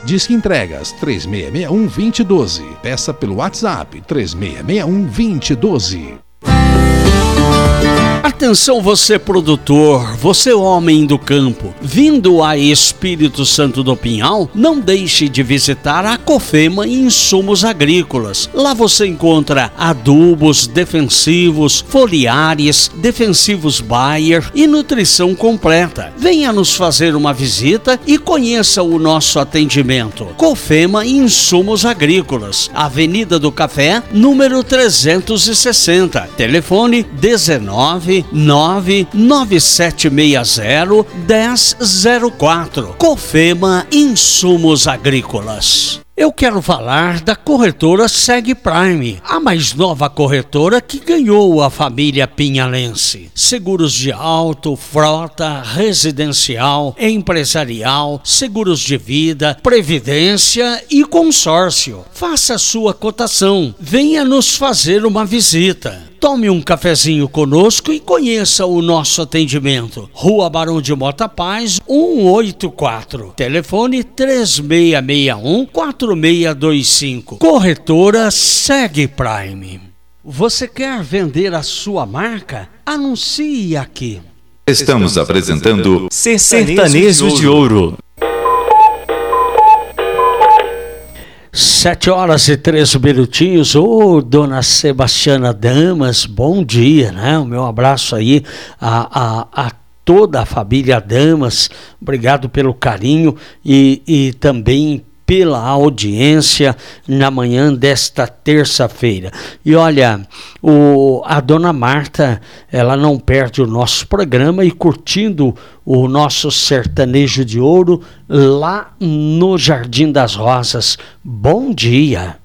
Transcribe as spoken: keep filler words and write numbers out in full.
Disque Entregas três seis seis um, dois zero um dois. Peça pelo WhatsApp três seis seis um, dois zero um dois. Atenção você produtor, você homem do campo, vindo a Espírito Santo do Pinhal, não deixe de visitar a Cofema Insumos Agrícolas. Lá você encontra adubos, defensivos, foliares, defensivos Bayer e nutrição completa. Venha nos fazer uma visita e conheça o nosso atendimento. Cofema Insumos Agrícolas, Avenida do Café, número trezentos e sessenta, telefone dezenove, nove nove sete seis zero, um zero zero quatro. Cofema Insumos Agrícolas. Eu quero falar da corretora Seg Prime, a mais nova corretora que ganhou a família pinhalense. Seguros de auto, frota, residencial, empresarial, seguros de vida, previdência e consórcio. Faça sua cotação. Venha nos fazer uma visita. Tome um cafezinho conosco e conheça o nosso atendimento. Rua Barão de Mota Paz, cento e oitenta e quatro. Telefone três seis seis um, quatro seis dois cinco. Corretora Seg Prime. Você quer vender a sua marca? Anuncie aqui. Estamos apresentando Sertanejo de Ouro. Sete horas e três minutinhos. Ô, oh, dona Sebastiana Damas, bom dia, né? O meu abraço aí a, a, a toda a família Damas. Obrigado pelo carinho e, e também pela audiência na manhã desta terça-feira. E olha, o, a dona Marta, ela não perde o nosso programa e curtindo o nosso Sertanejo de Ouro lá no Jardim das Rosas. Bom dia!